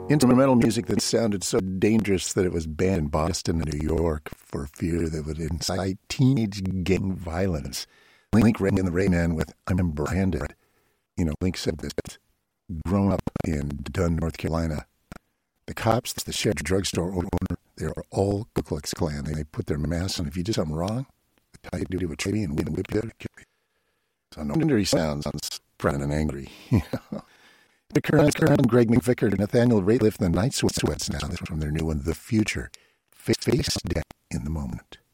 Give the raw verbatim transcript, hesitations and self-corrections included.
Instrumental music that sounded so dangerous that it was banned in Boston and New York for fear that it would incite teenage gang violence. Link ran in the Rain Man with I'm Branded. You know, Link said this, grown up in Dunn, North Carolina. The cops, the sheriff, the drugstore owner, they're all Ku Klux Klan. They put their masks on. If you do something wrong, they tie you to a tree and whip you. So no wonder he sounds proud and angry. The current, current Greg McVicker, Nathaniel Rateliff, the Night Sweats now from their new one, The Future. Face down in the moment.